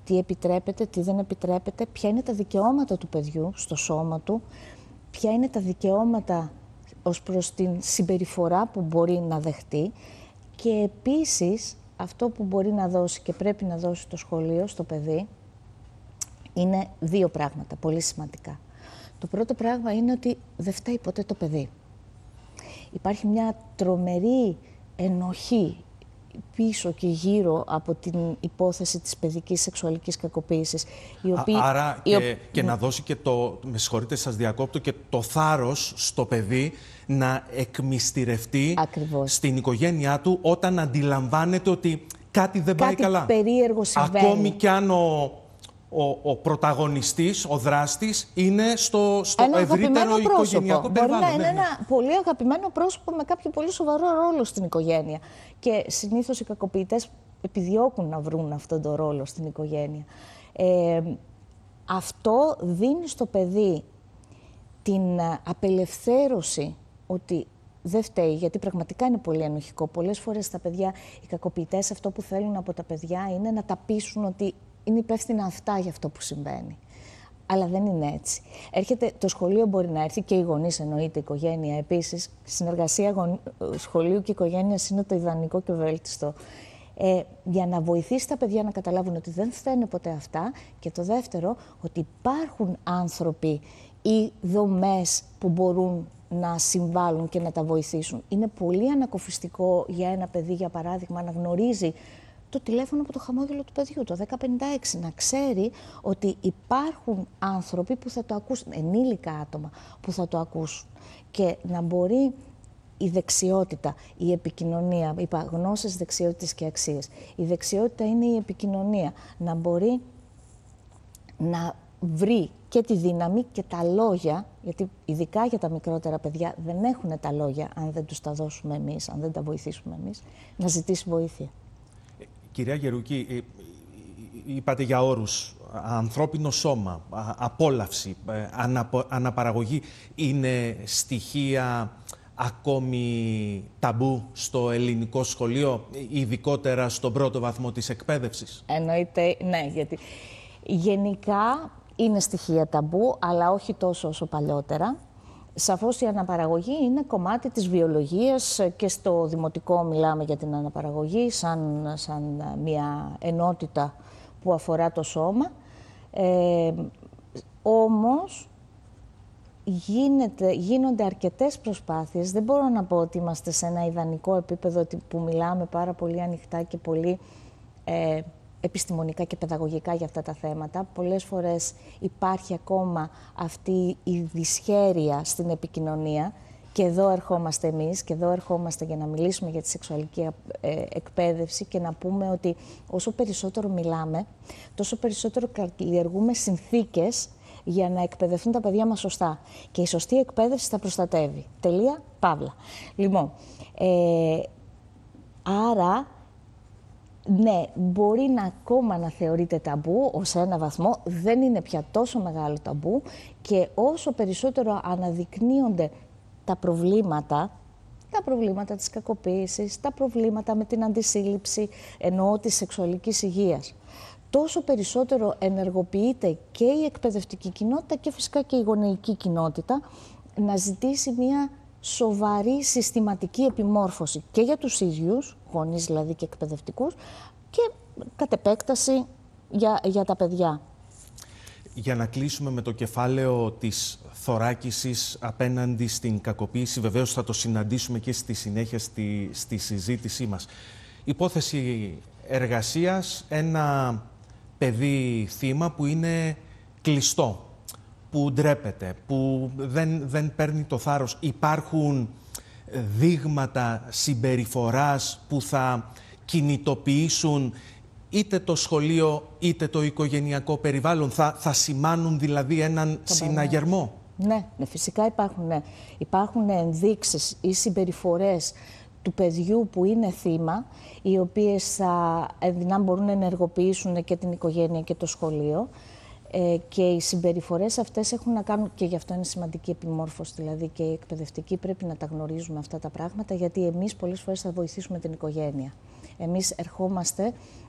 τι επιτρέπεται, τι δεν επιτρέπεται, ποια είναι τα δικαιώματα του παιδιού στο σώμα του, ποια είναι τα δικαιώματα ως προς την συμπεριφορά που μπορεί να δεχτεί και επίσης αυτό που μπορεί να δώσει και πρέπει να δώσει το σχολείο στο παιδί είναι δύο πράγματα πολύ σημαντικά. Το πρώτο πράγμα είναι ότι δεν φταίει ποτέ το παιδί. Υπάρχει μια τρομερή ενοχή πίσω και γύρω από την υπόθεση της παιδικής σεξουαλικής κακοποίησης. Άρα και να δώσει και το, με συγχωρείτε σας διακόπτω, και το θάρρος στο παιδί να εκμυστηρευτεί στην οικογένειά του όταν αντιλαμβάνεται ότι κάτι δεν πάει καλά. Κάτι περίεργο συμβαίνει. Ακόμη κι αν ο πρωταγωνιστής, ο δράστης, είναι στο ευρύτερο οικογενειακό περιβάλλον. Μπορεί να είναι ένα πολύ αγαπημένο πρόσωπο με κάποιο πολύ σοβαρό ρόλο στην οικογένεια. Και συνήθως οι κακοποιητές επιδιώκουν να βρουν αυτόν τον ρόλο στην οικογένεια. Αυτό δίνει στο παιδί την απελευθέρωση ότι δεν φταίει, γιατί πραγματικά είναι πολύ ενοχικό. Πολλές φορές τα παιδιά, οι κακοποιητές, αυτό που θέλουν από τα παιδιά είναι να τα πείσουν ότι είναι υπεύθυνα αυτά για αυτό που συμβαίνει. Αλλά δεν είναι έτσι. Το σχολείο μπορεί να έρθει και οι γονείς, εννοείται, η οικογένεια επίσης. Συνεργασία σχολείου και οικογένειας είναι το ιδανικό και βέλτιστο. Για να βοηθήσει τα παιδιά να καταλάβουν ότι δεν φταίνε ποτέ αυτά. Και το δεύτερο, ότι υπάρχουν άνθρωποι ή δομές που μπορούν να συμβάλλουν και να τα βοηθήσουν. Είναι πολύ ανακοφιστικό για ένα παιδί, για παράδειγμα, να γνωρίζει το τηλέφωνο από το χαμόγελο του παιδιού, το 1056, να ξέρει ότι υπάρχουν άνθρωποι που θα το ακούσουν, ενήλικα άτομα που θα το ακούσουν και να μπορεί η δεξιότητα, η επικοινωνία, είπα γνώσεις, δεξιότητες και αξίες. Η δεξιότητα είναι η επικοινωνία, να μπορεί να βρει και τη δύναμη και τα λόγια, γιατί ειδικά για τα μικρότερα παιδιά δεν έχουν τα λόγια αν δεν τους τα δώσουμε εμείς, αν δεν τα βοηθήσουμε εμείς, να ζητήσει βοήθεια. Κυρία Γερουκή, είπατε για όρους, ανθρώπινο σώμα, απόλαυση, αναπαραγωγή, είναι στοιχεία ακόμη ταμπού στο ελληνικό σχολείο, ειδικότερα στον πρώτο βαθμό της εκπαίδευσης? Εννοείται, ναι, γιατί γενικά είναι στοιχεία ταμπού, αλλά όχι τόσο όσο παλιότερα. Σαφώς η αναπαραγωγή είναι κομμάτι της βιολογίας και στο δημοτικό μιλάμε για την αναπαραγωγή σαν μια ενότητα που αφορά το σώμα. Όμως γίνονται αρκετές προσπάθειες. Δεν μπορώ να πω ότι είμαστε σε ένα ιδανικό επίπεδο που μιλάμε πάρα πολύ ανοιχτά και πολύ επιστημονικά και παιδαγωγικά για αυτά τα θέματα. Πολλές φορές υπάρχει ακόμα αυτή η δυσχέρεια στην επικοινωνία και εδώ ερχόμαστε εμείς και εδώ ερχόμαστε για να μιλήσουμε για τη σεξουαλική εκπαίδευση και να πούμε ότι όσο περισσότερο μιλάμε, τόσο περισσότερο καλλιεργούμε συνθήκες για να εκπαιδευτούν τα παιδιά μας σωστά. Και η σωστή εκπαίδευση θα προστατεύει. Τελεία, παύλα. Λοιπόν, άρα, ναι, μπορεί ακόμα να θεωρείται ταμπού ως ένα βαθμό, δεν είναι πια τόσο μεγάλο ταμπού και όσο περισσότερο αναδεικνύονται τα προβλήματα της κακοποίησης, τα προβλήματα με την αντισύλληψη, εννοώ της σεξουαλικής υγείας, τόσο περισσότερο ενεργοποιείται και η εκπαιδευτική κοινότητα και φυσικά και η γονεϊκή κοινότητα να ζητήσει μια σοβαρή συστηματική επιμόρφωση και για τους ίδιους, γονείς δηλαδή και εκπαιδευτικούς, και κατ' επέκταση για τα παιδιά. Για να κλείσουμε με το κεφάλαιο της θωράκισης απέναντι στην κακοποίηση, βεβαίως θα το συναντήσουμε και στη συνέχεια στη συζήτησή μας. Υπόθεση εργασίας, ένα παιδί θύμα που είναι κλειστό, που ντρέπεται, που δεν παίρνει το θάρρος. Υπάρχουν δείγματα συμπεριφοράς που θα κινητοποιήσουν είτε το σχολείο είτε το οικογενειακό περιβάλλον, θα σημάνουν δηλαδή έναν συναγερμό? Ναι, φυσικά υπάρχουν. Ναι. Υπάρχουν ενδείξεις ή συμπεριφορές του παιδιού που είναι θύμα, οι οποίες να μπορούν να ενεργοποιήσουν και την οικογένεια και το σχολείο. Και οι συμπεριφορές αυτές έχουν να κάνουν, και γι' αυτό είναι σημαντική επιμόρφωση, δηλαδή και οι εκπαιδευτικοί πρέπει να τα γνωρίζουμε αυτά τα πράγματα, γιατί εμείς πολλές φορές θα βοηθήσουμε την οικογένεια. Εμείς ερχόμαστε